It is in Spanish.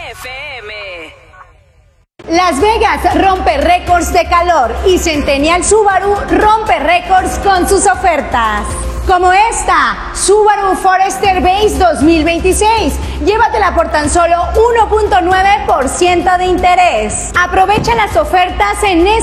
FM. Las Vegas rompe récords de calor y Centennial Subaru rompe récords con sus ofertas. Como esta, Subaru Forester Base 2026. Llévatela por tan solo 1.9% de interés. Aprovecha las ofertas en